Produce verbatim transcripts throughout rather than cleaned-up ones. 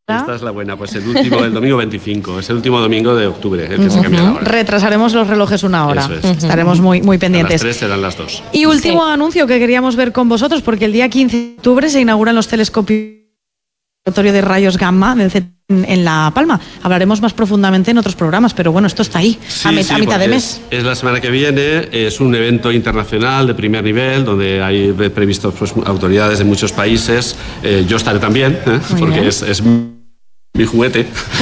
Esta es la buena, pues el último, el domingo veinticinco, es el último domingo de octubre, el que uh-huh. se cambia la hora. Retrasaremos los relojes una hora, Eso es. uh-huh. Estaremos muy, muy pendientes. A las tres serán las dos. Y último sí. anuncio que queríamos ver con vosotros, porque el día quince de octubre se inauguran los telescopios de rayos gamma del C E T en La Palma. Hablaremos más profundamente en otros programas, pero bueno, esto está ahí, sí, a, met- sí, a mitad de mes. Es, es la semana que viene, es un evento internacional de primer nivel, donde hay previstos pues, autoridades de muchos países. Eh, yo estaré también, ¿eh? porque es, es mi juguete.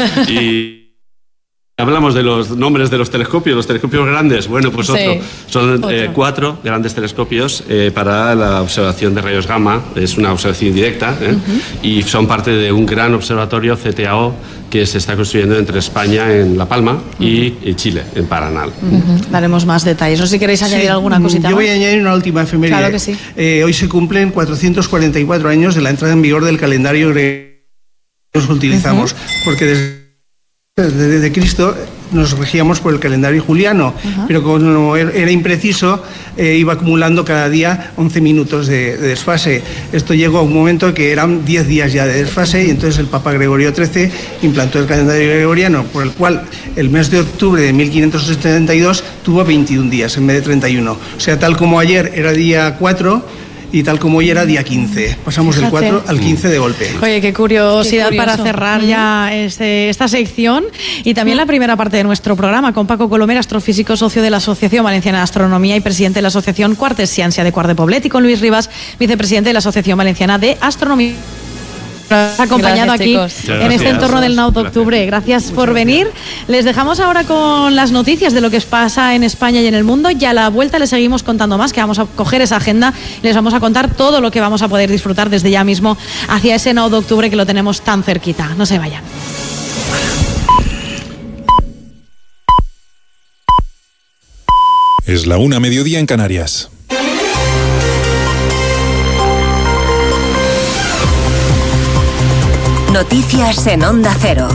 Y hablamos de los nombres de los telescopios, los telescopios grandes. Bueno, pues otro. Sí, son otro. Eh, cuatro grandes telescopios eh, para la observación de rayos gamma. Es una observación indirecta ¿eh? uh-huh. y son parte de un gran observatorio C T A O que se está construyendo entre España en La Palma uh-huh. y, y Chile en Paraná. Uh-huh. Daremos más detalles. No sé si queréis añadir sí, alguna cosita. Yo más. voy a añadir una última efeméride. Claro que sí. Eh, hoy se cumplen cuatrocientos cuarenta y cuatro años de la entrada en vigor del calendario gregoriano que nos utilizamos, uh-huh. porque desde Desde Cristo nos regíamos por el calendario juliano, uh-huh. pero como era impreciso, eh, iba acumulando cada día once minutos de, de desfase. Esto llegó a un momento que eran diez días ya de desfase y entonces el Papa Gregorio trece implantó el calendario gregoriano, por el cual el mes de octubre de mil quinientos setenta y dos tuvo veintiún días en vez de treinta y uno. O sea, tal como ayer era día cuatro, y tal como hoy era día quince. Pasamos Fíjate. del cuatro al quince de golpe. Oye, qué curiosidad qué para cerrar uh-huh. ya este, esta sección y también uh-huh. la primera parte de nuestro programa con Paco Colomer, astrofísico, socio de la Asociación Valenciana de Astronomía y presidente de la Asociación Quartes Ciència de Quart de Poblet, y con Luis Rivas, vicepresidente de la Asociación Valenciana de Astronomía. Nos ha acompañado gracias, aquí en este entorno del Now de Octubre. Gracias por venir. Les dejamos ahora con las noticias de lo que pasa en España y en el mundo, y a la vuelta les seguimos contando más, que vamos a coger esa agenda, les vamos a contar todo lo que vamos a poder disfrutar desde ya mismo hacia ese Now de Octubre que lo tenemos tan cerquita. No se vayan. Es la una, mediodía en Canarias. Noticias en Onda Cero.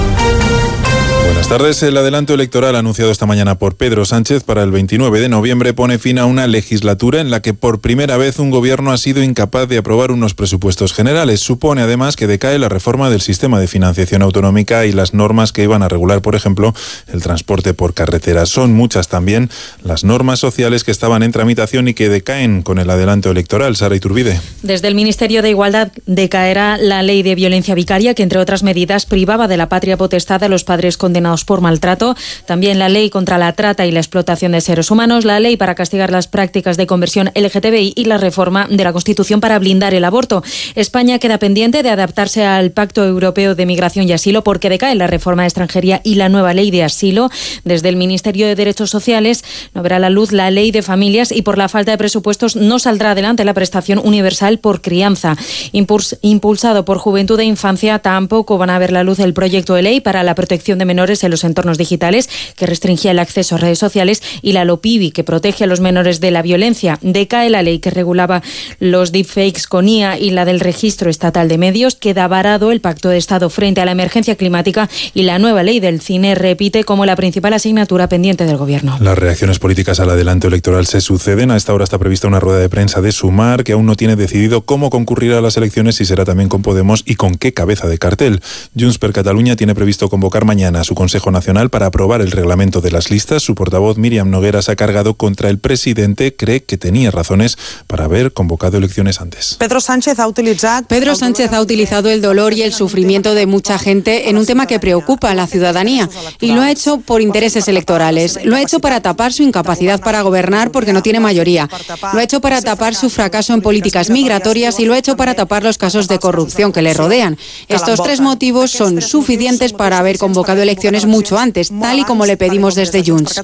Buenas tardes. El adelanto electoral anunciado esta mañana por Pedro Sánchez para el veintinueve de noviembre pone fin a una legislatura en la que por primera vez un gobierno ha sido incapaz de aprobar unos presupuestos generales. Supone además que decae la reforma del sistema de financiación autonómica y las normas que iban a regular, por ejemplo, el transporte por carretera. Son muchas también las normas sociales que estaban en tramitación y que decaen con el adelanto electoral. Sara Iturbide. Desde el Ministerio de Igualdad decaerá la ley de violencia vicaria, que entre otras medidas privaba de la patria potestad a los padres condenados por maltrato, también la ley contra la trata y la explotación de seres humanos, la ley para castigar las prácticas de conversión L G T B I y la reforma de la Constitución para blindar el aborto. España queda pendiente de adaptarse al Pacto Europeo de Migración y Asilo porque decae la reforma de extranjería y la nueva ley de asilo. Desde el Ministerio de Derechos Sociales no verá la luz la ley de familias y por la falta de presupuestos no saldrá adelante la prestación universal por crianza. Impuls- impulsado por Juventud e Infancia, tampoco van a ver la luz el proyecto de ley para la protección de menores en los entornos digitales, que restringía el acceso a redes sociales, y la LOPIBI, que protege a los menores de la violencia. Decae la ley que regulaba los deepfakes con I A y la del registro estatal de medios. Queda varado el pacto de Estado frente a la emergencia climática y la nueva ley del cine repite como la principal asignatura pendiente del Gobierno. Las reacciones políticas al adelanto electoral se suceden. A esta hora está prevista una rueda de prensa de Sumar, que aún no tiene decidido cómo concurrirá a las elecciones, si será también con Podemos y con qué cabeza de cartel. Junts per Catalunya tiene previsto convocar mañana a su Consejo Nacional para aprobar el reglamento de las listas. Su portavoz, Míriam Noguera, se ha cargado contra el presidente. Cree que tenía razones para haber convocado elecciones antes. Pedro Sánchez ha utilizado... Pedro Sánchez ha utilizado el dolor y el sufrimiento de mucha gente en un tema que preocupa a la ciudadanía, y lo ha hecho por intereses electorales. Lo ha hecho para tapar su incapacidad para gobernar porque no tiene mayoría. Lo ha hecho para tapar su fracaso en políticas migratorias y lo ha hecho para tapar los casos de corrupción que le rodean. Estos tres motivos son suficientes para haber convocado elecciones mucho antes, tal y como le pedimos desde Junts.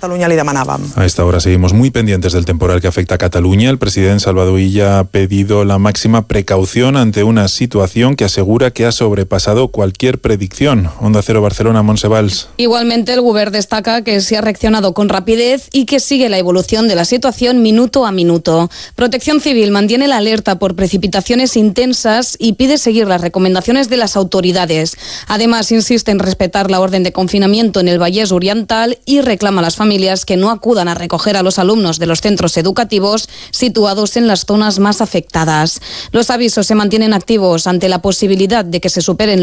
A esta hora seguimos muy pendientes del temporal que afecta a Cataluña. El presidente Salvador Illa ha pedido la máxima precaución ante una situación que asegura que ha sobrepasado cualquier predicción. Onda Cero Barcelona, Montse Valls. Igualmente, el Govern destaca que se ha reaccionado con rapidez y que sigue la evolución de la situación minuto a minuto. Protección Civil mantiene la alerta por precipitaciones intensas y pide seguir las recomendaciones de las autoridades. Además, insiste en respetar la orden de confinamiento en el Vallès Oriental y reclama a las familias que no acudan a recoger a los alumnos de los centros educativos situados en las zonas más afectadas. Los avisos se mantienen activos ante la posibilidad de que se superen